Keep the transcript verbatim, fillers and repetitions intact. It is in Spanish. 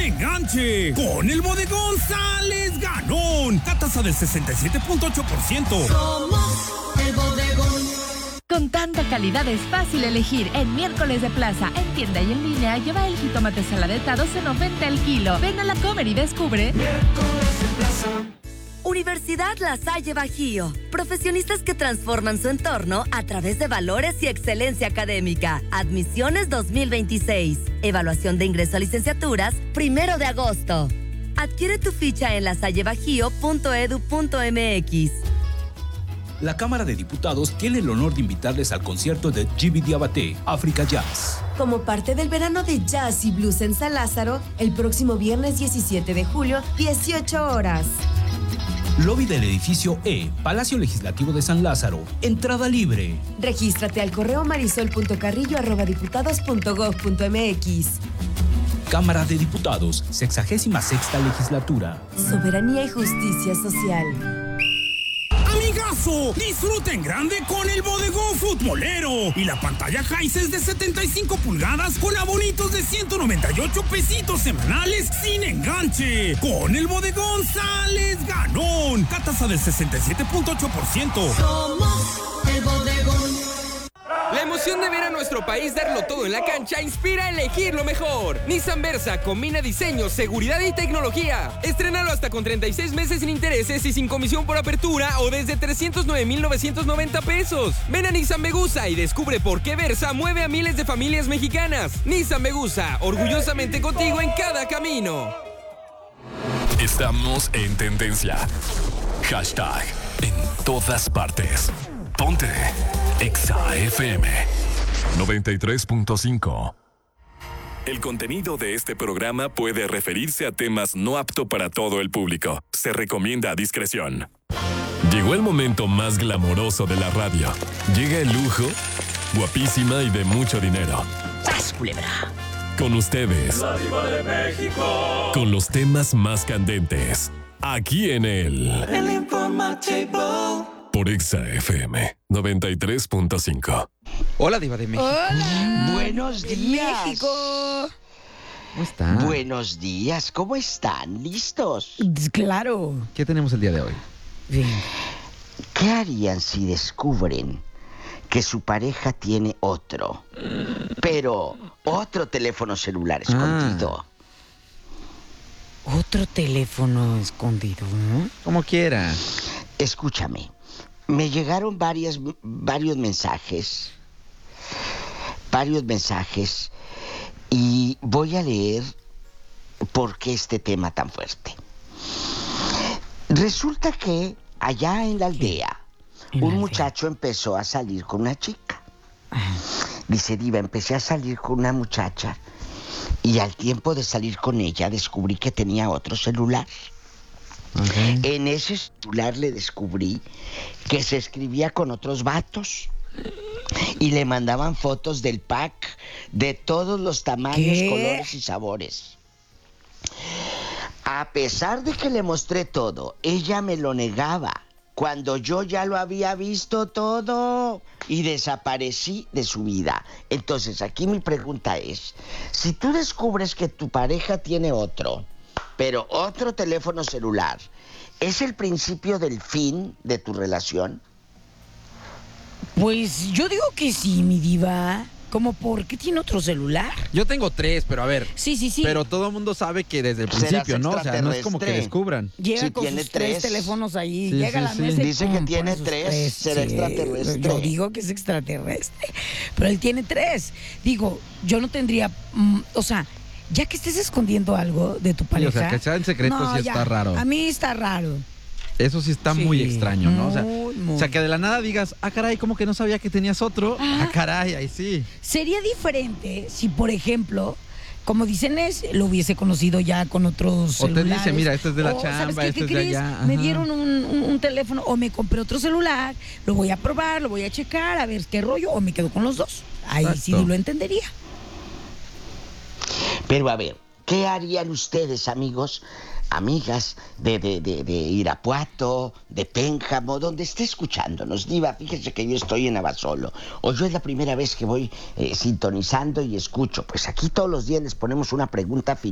enganche. Con el bodegón sales ganón. Tasa del sesenta y siete punto ocho por ciento. Somos el bodegón. Con tanta calidad es fácil elegir. En Miércoles de Plaza, en tienda y en línea, lleva el jitomate saladeta doce noventa el kilo. Ven a la Comer y descubre. Miércoles de Plaza. Universidad La Salle Bajío. Profesionistas que transforman su entorno a través de valores y excelencia académica. Admisiones dos mil veintiséis. Evaluación de ingreso a licenciaturas, primero de agosto. Adquiere tu ficha en lasallebajío punto edu punto mx. La Cámara de Diputados tiene el honor de invitarles al concierto de Gibi Diabaté, África Jazz. Como parte del verano de jazz y blues en San Lázaro, el próximo viernes diecisiete de julio, dieciocho horas. Lobby del edificio E, Palacio Legislativo de San Lázaro. Entrada libre. Regístrate al correo marisol punto carrillo arroba diputados punto gob punto mx. Cámara de Diputados, sexagésima sexta legislatura. Soberanía y justicia social. Amigazo, disfruta en grande con el bodegón futbolero y la pantalla Hisense de setenta y cinco pulgadas con abonitos de ciento noventa y ocho pesitos semanales sin enganche. Con el bodegón sales ganón. Tasa del sesenta y siete punto ocho por ciento. Somos el bodegón. La emoción de ver a nuestro país darlo todo en la cancha inspira a elegir lo mejor. Nissan Versa combina diseño, seguridad y tecnología. Estrénalo hasta con treinta y seis meses sin intereses y sin comisión por apertura o desde trescientos nueve mil novecientos noventa pesos. Ven a Nissan Megusa y descubre por qué Versa mueve a miles de familias mexicanas. Nissan Megusa, orgullosamente contigo en cada camino. Estamos en tendencia. Hashtag en todas partes. Ponte Exa F M noventa y tres punto cinco. El contenido de este programa puede referirse a temas no apto para todo el público. Se recomienda discreción. Llegó el momento más glamoroso de la radio. Llega el lujo, guapísima y de mucho dinero. ¡Sas, culebra! Con ustedes. ¡La Diva de México! Con los temas más candentes. Aquí en el... El Informativo. Por Exa F M noventa y tres punto cinco. Hola, Diva de México. Hola. Buenos días. México. ¿Cómo están? Buenos días, ¿cómo están? ¿Listos? Claro. ¿Qué tenemos el día de hoy? Bien. ¿Qué harían si descubren que su pareja tiene otro, pero otro teléfono celular escondido? Ah. Otro teléfono escondido, ¿no? Como quiera. Escúchame. Me llegaron varias, varios mensajes, varios mensajes, y voy a leer por qué este tema tan fuerte. Resulta que allá en la aldea, ¿En un la muchacho aldea? empezó a salir con una chica. Dice, Diva, empecé a salir con una muchacha, y al tiempo de salir con ella descubrí que tenía otro celular. Okay. En ese celular le descubrí que se escribía con otros vatos y le mandaban fotos del pack de todos los tamaños, ¿Qué? colores y sabores. A pesar de que le mostré todo, ella me lo negaba cuando yo ya lo había visto todo y desaparecí de su vida. Entonces aquí mi pregunta es, si tú descubres que tu pareja tiene otro, pero otro teléfono celular, ¿es el principio del fin de tu relación? Pues yo digo que sí, mi diva. ¿Cómo por qué tiene otro celular? Yo tengo tres, pero a ver. Sí, sí, sí. Pero todo el mundo sabe que desde el principio, ¿no? O sea, no es como que descubran. Llega sí, con tiene sus tres. tres teléfonos ahí, sí, llega sí, a la sí. mesa y dice que tiene tres, tres, será sí. extraterrestre. Yo digo que es extraterrestre, pero él tiene tres. Digo, yo no tendría, mm, o sea, ya que estés escondiendo algo de tu pareja. Sí, o sea, que sea en secreto no, sí ya, está raro. A mí está raro. Eso sí está sí, muy extraño, ¿no? Muy, o, sea, muy. o sea, que de la nada digas, ah, caray, ¿cómo que no sabía que tenías otro? Ah, ah caray, ahí sí. Sería diferente si, por ejemplo, como dicen es, lo hubiese conocido ya con otros celulares. O te dice, mira, este es de la o, chamba, este ¿qué es de allá. Ajá. Me dieron un, un, un teléfono o me compré otro celular, lo voy a probar, lo voy a checar, a ver qué rollo, o me quedo con los dos. Ahí Exacto. sí lo entendería. Pero a ver, ¿qué harían ustedes, amigos, amigas de, de, de, de Irapuato, de Pénjamo, donde esté escuchándonos? Diva, fíjese que yo estoy en Abasolo, o yo es la primera vez que voy eh, sintonizando y escucho. Pues aquí todos los días les ponemos una pregunta filosófica.